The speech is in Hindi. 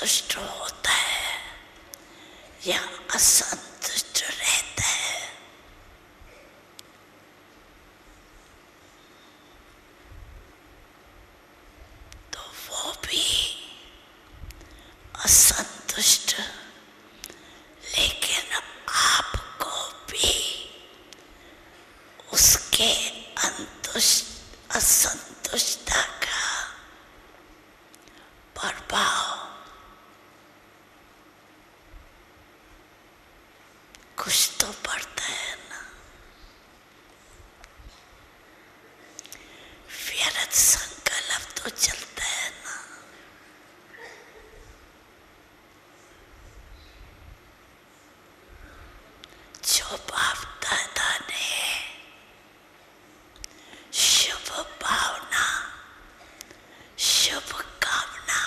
संतुष्ट होता है या असंतुष्ट रहता है, तो वो भी असंतुष्ट, लेकिन आपको भी उसके असंतुष्टता का प्रभाव कुछ तो पड़ता है ना। व्यर्थ